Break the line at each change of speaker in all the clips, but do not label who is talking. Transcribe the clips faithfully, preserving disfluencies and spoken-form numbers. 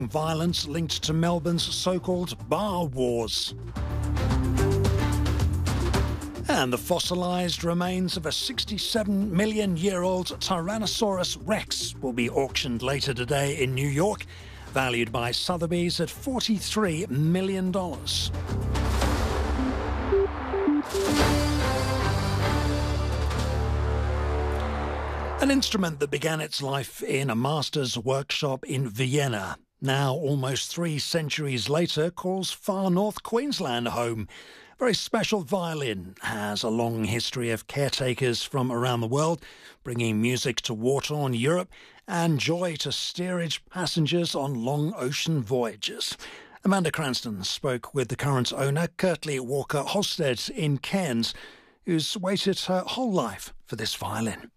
Violence linked to Melbourne's so-called bar wars. And the fossilised remains of a sixty-seven million year old Tyrannosaurus rex will be auctioned later today in New York, valued by Sotheby's at forty-three million dollars. An instrument that began its life in a master's workshop in Vienna, now almost three centuries later, calls far north Queensland home. A very special violin has a long history of caretakers from around the world, bringing music to war-torn Europe and joy to steerage passengers on long ocean voyages. Amanda Cranston spoke with the current owner, Kirtley Walker Holstead in Cairns, who's waited her whole life for this violin.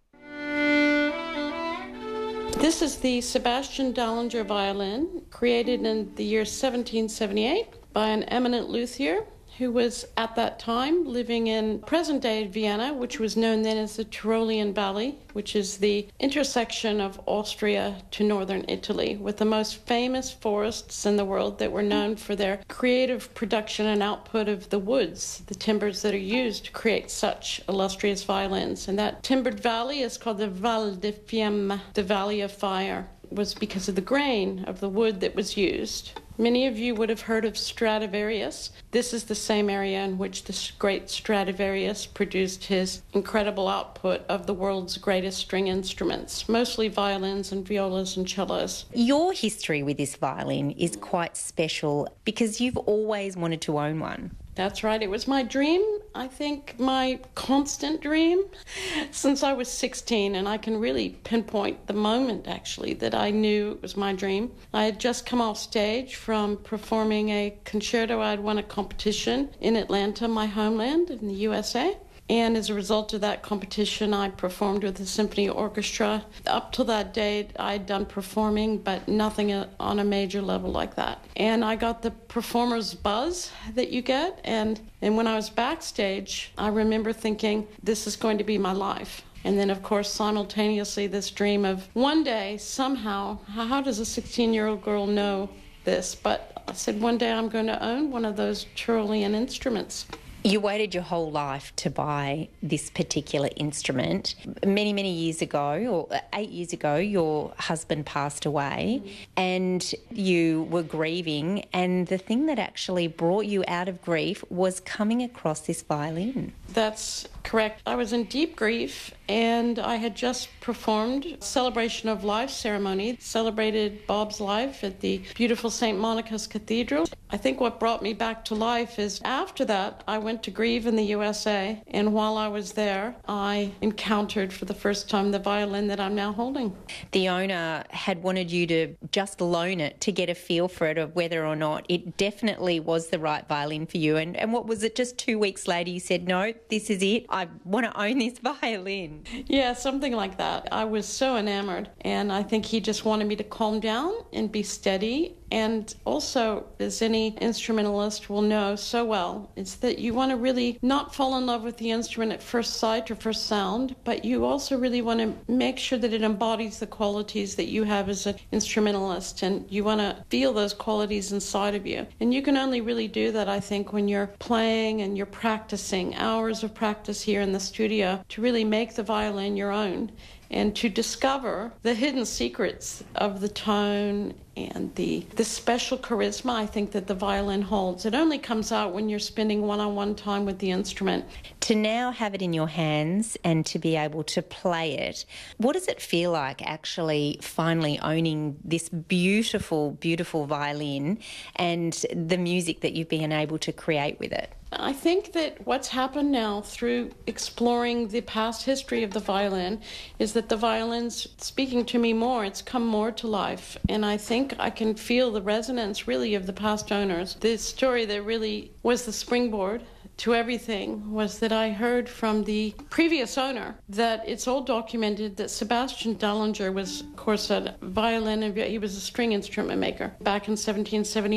This is the Sebastian Dallinger violin, created in the year seventeen seventy-eight by an eminent luthier who was at that time living in present-day Vienna, which was known then as the Tyrolean Valley, which is the intersection of Austria to northern Italy, with the most famous forests in the world that were known for their creative production and output of the woods, the timbers that are used to create such illustrious violins. And that timbered valley is called the Val de Fiemme, the Valley of Fire. It was because of the grain of the wood that was used. Many of you would have heard of Stradivarius. This is the same area in which the great Stradivarius produced his incredible output of the world's greatest string instruments, mostly violins and violas and cellos.
Your history with this violin is quite special because you've always wanted to own one.
That's right. It was my dream, I think my constant dream, since I was sixteen, and I can really pinpoint the moment, actually, that I knew it was my dream. I had just come off stage from performing a concerto. I'd won a competition in Atlanta, my homeland, in the U S A. And as a result of that competition, I performed with the symphony orchestra. Up till that date, I'd done performing, but nothing on a major level like that. And I got the performer's buzz that you get. And, and when I was backstage, I remember thinking, this is going to be my life. And then, of course, simultaneously, this dream of one day, somehow, how does a sixteen-year-old girl know this? But I said, one day I'm going to own one of those Tyrolean instruments.
You waited your whole life to buy this particular instrument. Many, many years ago, or eight years ago, your husband passed away and you were grieving, and the thing that actually brought you out of grief was coming across this violin.
That's correct. I was in deep grief, and I had just performed a celebration of life ceremony, celebrated Bob's life at the beautiful Saint Monica's Cathedral. I think what brought me back to life is after that, I went to grieve in the U S A, and while I was there, I encountered for the first time the violin that I'm now holding.
The owner had wanted you to just loan it to get a feel for it of whether or not it definitely was the right violin for you. And, and what was it, just two weeks later you said, no, this is it, I want to own this violin?
Yeah, something like that. I was so enamored, and I think he just wanted me to calm down and be steady. And also, as any instrumentalist will know so well, it's that you want to really not fall in love with the instrument at first sight or first sound, but you also really want to make sure that it embodies the qualities that you have as an instrumentalist, and you want to feel those qualities inside of you. And you can only really do that, I think, when you're playing and you're practicing, hours of practice here in the studio to really make the violin your own, and to discover the hidden secrets of the tone and the, the special charisma I think that the violin holds. It only comes out when you're spending one-on-one time with the instrument.
To now have it in your hands and to be able to play it, what does it feel like actually finally owning this beautiful, beautiful violin and the music that you've been able to create with it?
I think that what's happened now through exploring the past history of the violin is that the violin's speaking to me more. It's come more to life. And I think I can feel the resonance really of the past owners. The story that really was the springboard to everything was that I heard from the previous owner that it's all documented that Sebastian Dallinger was, of course, a violin, and he was a string instrument maker back in seventeen seventy-eight.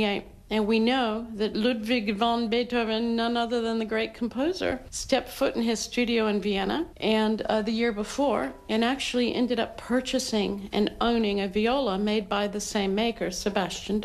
And we know that Ludwig van Beethoven, none other than the great composer, stepped foot in his studio in Vienna and uh, the year before, and actually ended up purchasing and owning a viola made by the same maker, Sebastian